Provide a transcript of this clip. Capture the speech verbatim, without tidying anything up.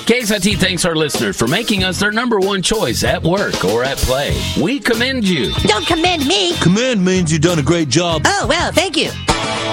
K S I T thanks our listeners for making us their number one choice at work or at play. We commend you. Don't commend me. Commend means you've done a great job. Oh, well, thank you.